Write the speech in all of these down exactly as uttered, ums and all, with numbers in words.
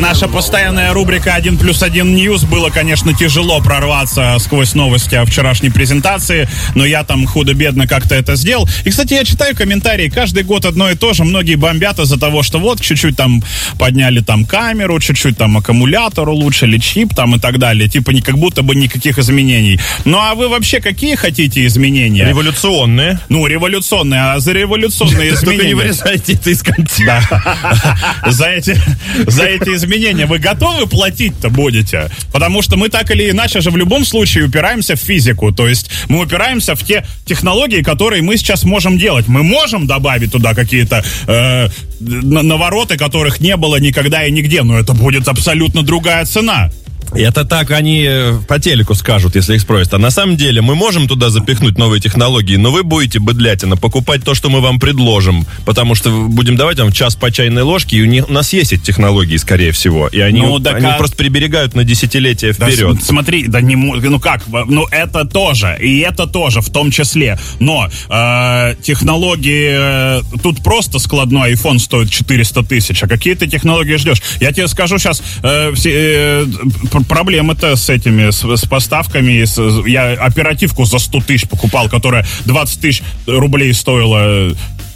Наша постоянная рубрика «один плюс один Ньюс». Было, конечно, тяжело прорваться сквозь новости о вчерашней презентации, но я там худо-бедно как-то это сделал. И, кстати, я читаю комментарии. Каждый год одно и то же. Многие бомбят из-за того, что вот чуть-чуть там подняли там камеру, чуть-чуть там аккумулятор улучшили, чип там и так далее. Типа не, как будто бы никаких изменений. Ну, а вы вообще какие хотите изменения? Революционные. Ну, революционные. А за революционные изменения... Только не вырезайте это из контекста. За эти... За эти изменения вы готовы платить-то будете? Потому что мы так или иначе же в любом случае упираемся в физику. То есть мы упираемся в те технологии, которые мы сейчас можем делать. Мы можем добавить туда какие-то э, навороты, которых не было никогда и нигде. Но это будет абсолютно другая цена. Это так они по телеку скажут, если их спросят. А на самом деле мы можем туда запихнуть новые технологии, но вы будете, быдлятина, покупать то, что мы вам предложим. Потому что будем давать вам час по чайной ложке, и у, них, у нас есть эти технологии, скорее всего. И они, ну, так они а... просто приберегают на десятилетия вперед. Да, смотри, да не, ну как, ну это тоже, и это тоже в том числе. Но э, технологии, э, тут просто складной iPhone стоит четыреста тысяч, а какие ты технологии ждешь? Я тебе скажу сейчас, э, все... Э, проблемы-то с этими, с, с поставками. С, я оперативку за сто тысяч покупал, которая двадцать тысяч рублей стоила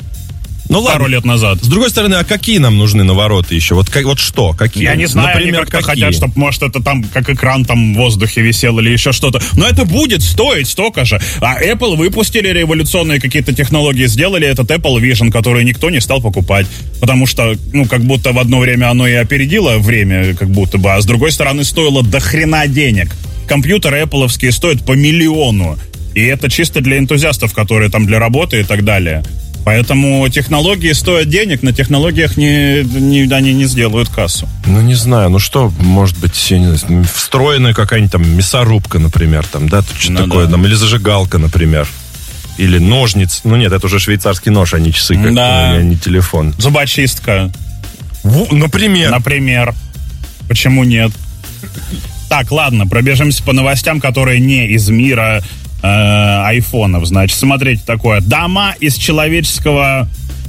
ну, пару ладно. лет назад. С другой стороны, а какие нам нужны навороты еще? Вот, как, вот что? Какие? Я не знаю, например, они как-то какие? Хотят, чтобы, может, это там, как экран там в воздухе висел или еще что-то. Но это будет стоить столько же. А Apple выпустили революционные какие-то технологии, сделали этот Apple Vision, который никто не стал покупать. Потому что, ну, как будто в одно время оно и опередило время, как будто бы, а с другой стороны стоило до хрена денег. Компьютеры Apple'овские стоят по миллиону. И это чисто для энтузиастов, которые там для работы и так далее. Поэтому технологии стоят денег, на технологиях не, не, они не сделают кассу. Ну, не знаю, ну что, может быть, я не знаю, встроенная какая-нибудь там мясорубка, например, там, да, что-то ну, такое, да. Там, или зажигалка, например. Или ножниц. Ну нет, это уже швейцарский нож, а не часы, как да. а не телефон. Зубочистка. В, например. Например. Почему нет? Так, ладно, пробежимся по новостям, которые не из мира э, айфонов. Значит, смотрите такое. Дома из человеческого...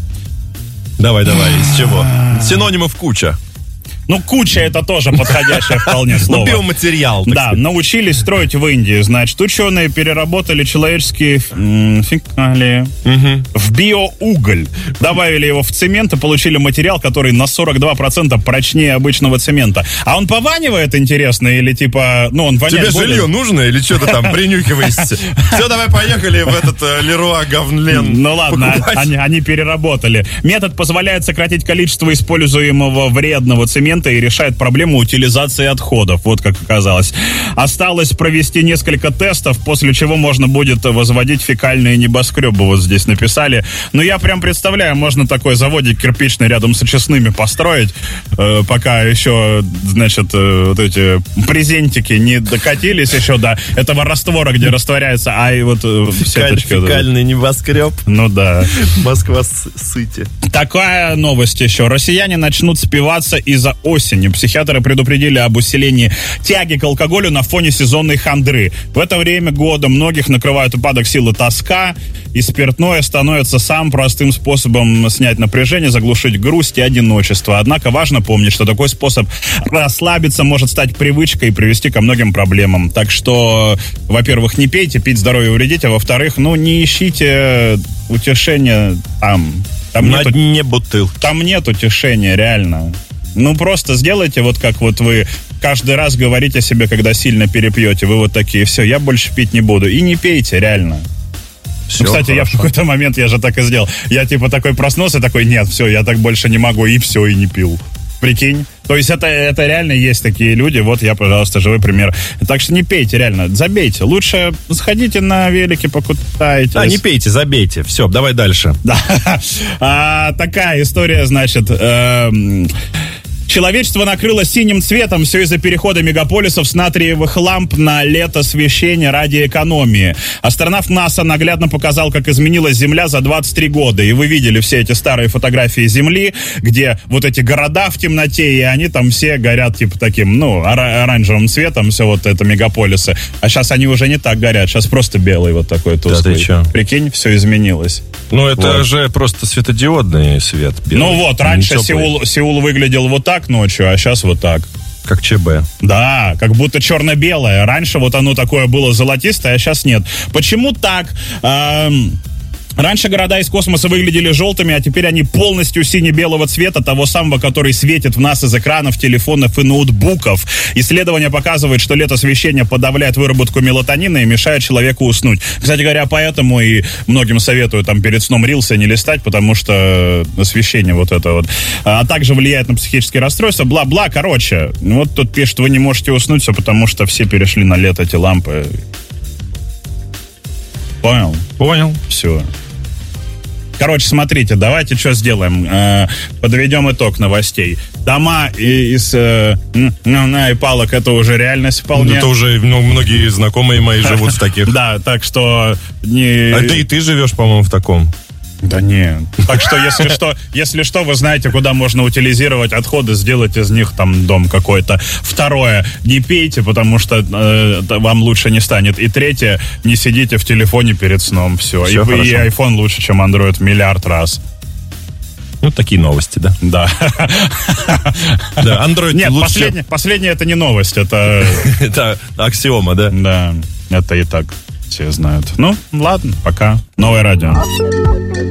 Давай, давай, из чего? Синонимов куча. Ну, куча — это тоже подходящее вполне слово. Ну, биоматериал. Да, сказать. Научились строить в Индии. Значит, ученые переработали человеческие фекалии угу. в биоуголь. Добавили его в цемент и получили материал, который на сорок два процента прочнее обычного цемента. А он пованивает, интересно, или типа... ну он воняет. Тебе более... жилье нужно или что-то там принюхиваешься? Все, давай поехали в этот Леруа Говнлен. Ну ладно, они, они переработали. Метод позволяет сократить количество используемого вредного цемента и решает проблему утилизации отходов, вот как оказалось. Осталось провести несколько тестов, после чего можно будет возводить фекальные небоскребы, вот здесь написали. Но я прям представляю, можно такой заводик кирпичный рядом с очистными построить, э, пока еще, значит, э, вот эти презентики не докатились еще до этого раствора, где растворяется, а и вот э, Фекаль, фекальный небоскреб. Ну да. Москва сыти. Такая новость еще. Россияне начнут спиваться из-за осени. Психиатры предупредили об усилении тяги к алкоголю на фоне сезонной хандры. В это время года многих накрывают упадок сил и тоска, и спиртное становится самым простым способом снять напряжение, заглушить грусть и одиночество. Однако важно помнить, что такой способ расслабиться может стать привычкой и привести ко многим проблемам. Так что, во-первых, не пейте, пить здоровью вредить, а во-вторых, ну, не ищите утешения там. Там на нету, дне бутылки. Там нет утешения, реально. Ну, просто сделайте вот как вот вы каждый раз говорите себе, когда сильно перепьете. Вы вот такие: все, я больше пить не буду. И не пейте, реально. Все, ну, кстати, хорошо. Я в какой-то момент, я же так и сделал. Я типа такой проснулся, такой: нет, все, я так больше не могу. И все, и не пил. Прикинь. То есть это, это реально есть такие люди. Вот я, пожалуйста, живой пример. Так что не пейте, реально, забейте. Лучше сходите на велике, покатайтесь. А, не пейте, забейте. Все, давай дальше. Да. А, такая история, значит... Эм... Человечество накрыло синим цветом все из-за перехода мегаполисов с натриевых ламп на лед-освещение ради экономии. Астронавт НАСА наглядно показал, как изменилась Земля за двадцать три года. И вы видели все эти старые фотографии Земли, где вот эти города в темноте, и они там все горят типа таким, ну, ора- оранжевым цветом, все вот это мегаполисы. А сейчас они уже не так горят, сейчас просто белый вот такой тусклый. Да, прикинь, все изменилось. Ну, это вот же просто светодиодный свет белый. Ну вот, раньше Сеул, Сеул выглядел вот так, так ночью, а сейчас вот так. Как ЧБ. Да, как будто черно-белое. Раньше вот оно такое было золотистое, а сейчас нет. Почему так? Эм... Раньше города из космоса выглядели желтыми, а теперь они полностью сине-белого цвета, того самого, который светит в нас из экранов, телефонов и ноутбуков. Исследование показывает, что лет-освещение подавляет выработку мелатонина и мешает человеку уснуть. Кстати говоря, поэтому и многим советую там перед сном рилсы не листать, потому что освещение вот это вот. А также влияет на психические расстройства, бла-бла. Короче, вот тут пишет, вы не можете уснуть, все потому что все перешли на лед эти лампы. Понял? Понял. Все. Короче, смотрите, давайте что сделаем. Э, подведем итог новостей. Дома из э, и палок — это уже реальность вполне. Это уже ну, многие знакомые мои живут в таких. Да, так что... не. А ты и ты живешь, по-моему, в таком. Да нет. Так что, если что, если что, вы знаете, куда можно утилизировать отходы, сделать из них там дом какой-то. Второе, не пейте, потому что э, вам лучше не станет. И третье, не сидите в телефоне перед сном. Все. Все и, хорошо. и iPhone лучше, чем Android в миллиард раз. Ну, такие новости, да? Да. Да, Android Нет, лучше... последнее, последнее это не новость, это... Это аксиома, да? Да, это и так все знают. Ну, ладно, пока. Новое радио.